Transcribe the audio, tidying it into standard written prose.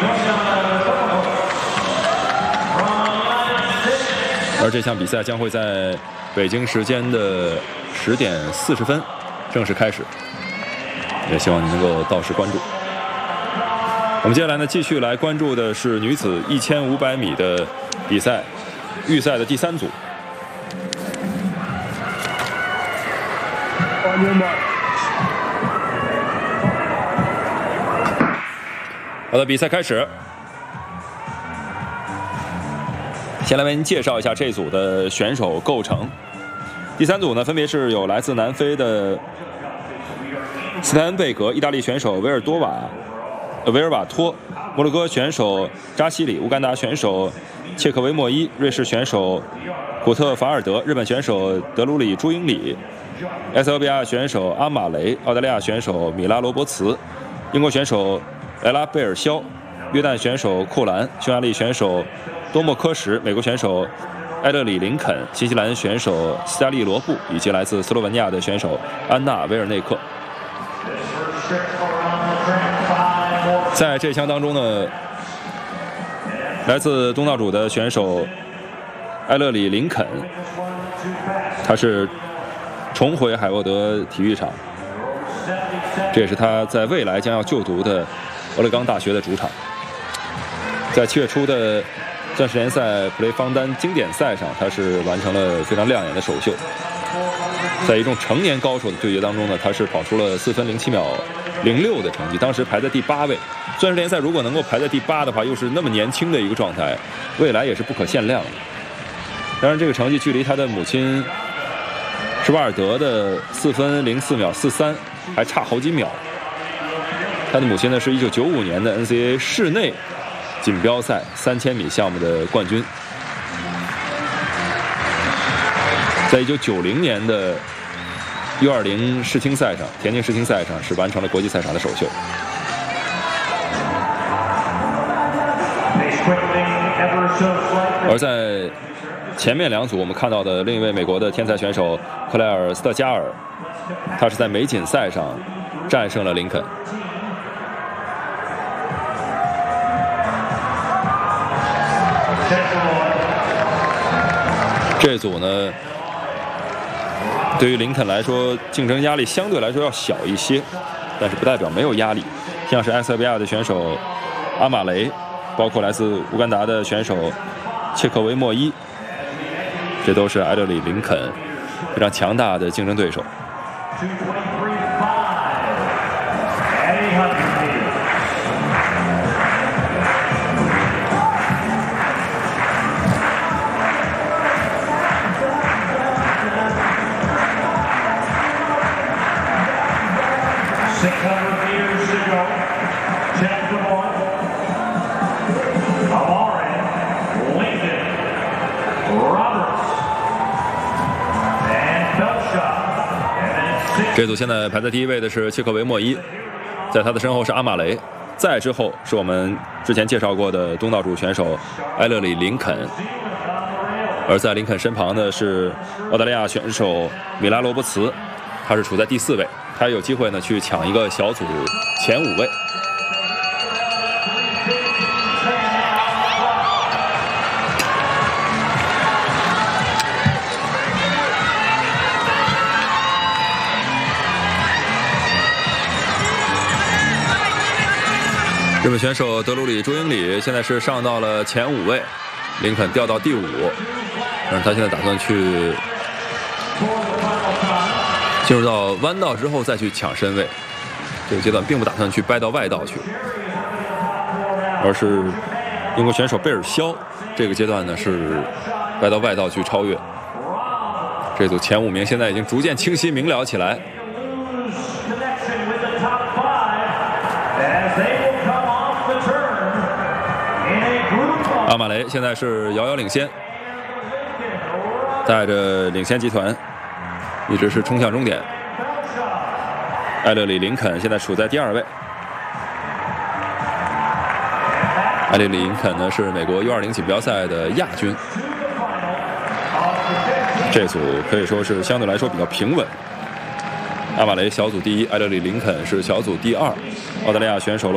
而这项比赛将会在北京时间的10点40分正式开始，也希望你能够到时关注。我们接下来呢，继续来关注的是女子1500米的比赛预赛的第3组。好的，比赛开始。先来为您介绍一下这组的选手构成。第3组呢，分别是有来自南非的斯坦恩贝格、意大利选手维尔瓦托、摩洛哥选手扎西里、乌干达选手切克维莫伊、瑞士选手古特法尔德、日本选手德鲁里朱英里、埃塞俄比亚选手阿马雷、澳大利亚选手米拉罗伯茨、英国选手莱拉贝尔肖、约旦选手库兰、匈牙利选手多莫科什、美国选手埃勒里林肯、新西兰选手斯嘉丽罗布以及来自斯洛文尼亚的选手安娜维尔内克。在这项当中呢，来自东道主的选手埃勒里林肯，他是重回海沃德体育场，这也是他在未来将要就读的俄勒冈大学的主场。在7月初的钻石联赛普雷方丹经典赛上，他是完成了非常亮眼的首秀。在一众成年高手的对决当中呢，他是跑出了4分07秒06的成绩，当时排在第8位。钻石联赛如果能够排在第8的话，又是那么年轻的一个状态，未来也是不可限量的。当然，这个成绩距离他的母亲施瓦尔德的4分04秒43还差好几秒。他的母亲呢是1995年的 NCAA 室内锦标赛3000米项目的冠军，在1990年的U20世青赛上，田径世青赛上是完成了国际赛场的首秀。而在前面2组我们看到的另一位美国的天才选手克莱尔·斯特加尔，他是在美锦赛上战胜了林肯。这组呢，对于林肯来说，竞争压力相对来说要小一些，但是不代表没有压力。像是埃塞俄比亚的选手阿马雷，包括来自乌干达的选手切克维莫伊，这都是埃勒里林肯非常强大的竞争对手。这组现在排在第1位的是切克维莫伊，在他的身后是阿马雷，再之后是我们之前介绍过的东道主选手埃勒里林肯，而在林肯身旁的是澳大利亚选手米拉罗伯茨，他是处在第4位，他有机会呢去抢一个小组前5位。日本选手德鲁里朱英里现在是上到了前5位，林肯掉到第5，但是他现在打算去进入到弯道之后再去抢身位，这个阶段并不打算去掰到外道去，而是英国选手贝尔肖这个阶段呢是掰到外道去超越。这组前5名现在已经逐渐清晰明了起来。阿马雷现在是遥遥领先，带着领先集团一直是冲向终点。埃勒里林肯现在处在第2位。埃勒里林肯呢是美国U20锦标赛的亚军。这组可以说是相对来说比较平稳。阿马雷小组第1，埃勒里林肯是小组第2。澳大利亚选手